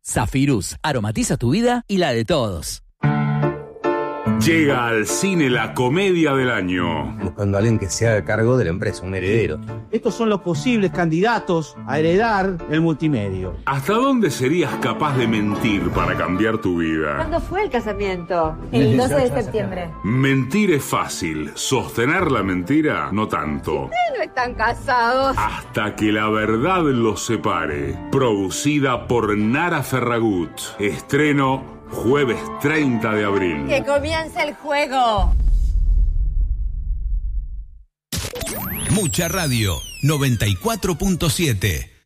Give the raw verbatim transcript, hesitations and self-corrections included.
Zafirus, aromatiza tu vida y la de todos. Llega al cine la comedia del año. Buscando a alguien que se haga cargo de la empresa, un heredero. Estos son los posibles candidatos a heredar el multimedio. ¿Hasta dónde serías capaz de mentir para cambiar tu vida? ¿Cuándo fue el casamiento? El doce de septiembre. Mentir es fácil, sostener la mentira no tanto. Ustedes no están casados. Hasta que la verdad los separe. Producida por Nara Ferragut. Estreno jueves treinta de abril. ¡Que comience el juego! Mucha Radio, noventa y cuatro punto siete.